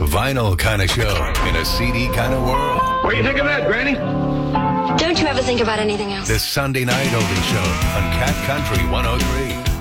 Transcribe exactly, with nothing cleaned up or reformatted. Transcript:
vinyl kind of show in a C D kind of world. What do you think of that, Granny? Don't you ever think about anything else? This Sunday night open show on Cat Country one oh three.